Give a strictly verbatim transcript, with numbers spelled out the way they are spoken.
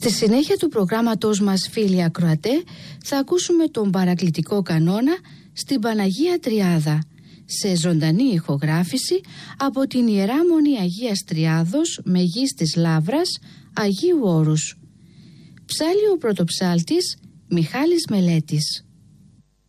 Στη συνέχεια του προγράμματός μας, φίλοι ακροατέ, θα ακούσουμε τον παρακλητικό κανόνα στην Παναγία Τριάδα, σε ζωντανή ηχογράφηση από την Ιερά Μονή Αγίας Τριάδος Μεγίστης Λαύρας Αγίου Όρους. Ψάλλει ο πρωτοψάλτης Μιχάλης Μελέτης.